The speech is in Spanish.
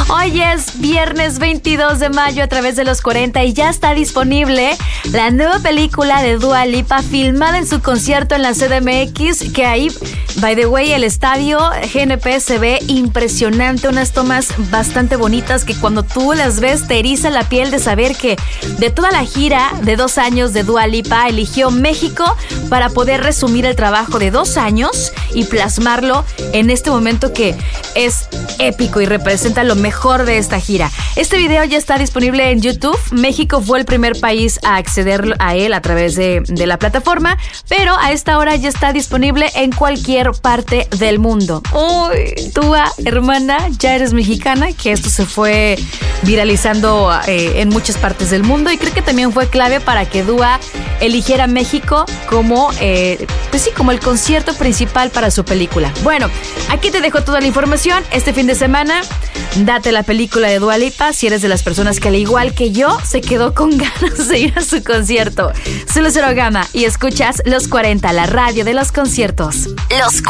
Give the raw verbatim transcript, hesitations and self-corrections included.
Hoy es viernes veintidós de mayo a través de los cuarenta y ya está disponible la nueva película de Dua Lipa filmada en su concierto en la C D M X, que ahí, by the way, el estadio G N P se ve impresionante, unas tomas bastante bonitas que cuando tú las ves te eriza la piel de saber que de toda la gira de dos años de Dua Lipa eligió México para poder resumir el trabajo de dos años y plasmarlo en este momento que es épico y representa lo mejor de esta gira. Este video ya está disponible en YouTube. México fue el primer país a acceder a él a través de, de la plataforma, pero a esta hora ya está disponible en cualquier parte del mundo. Uy, Dua, hermana, ya eres mexicana, que esto se fue viralizando eh, en muchas partes del mundo y creo que también fue clave para que Dua eligiera México como, eh, pues sí, como el concierto principal para su película. Bueno, aquí te dejo toda la información. Este fin de semana, date la película de Dua Lipa si eres de las personas que al igual que yo se quedó con ganas de ir a su concierto. Soy Lucero Gama y escuchas Los cuarenta, la radio de los conciertos. Los